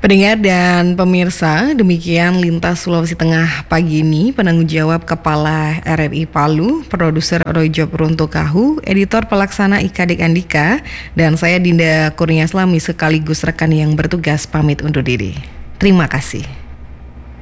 Pendengar dan pemirsa, demikian Lintas Sulawesi Tengah pagi ini. Penanggung jawab Kepala RRI Palu, Produser Roy Job Runtukahu, Editor Pelaksana IKADIK Andika, dan saya Dinda Kurnia Slami sekaligus rekan yang bertugas pamit undur diri. Terima kasih.